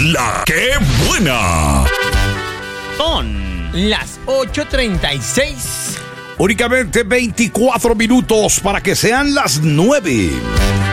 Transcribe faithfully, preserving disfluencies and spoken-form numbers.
La que buena. Son las ocho treinta y seis. Únicamente veinticuatro minutos para que sean las nueve.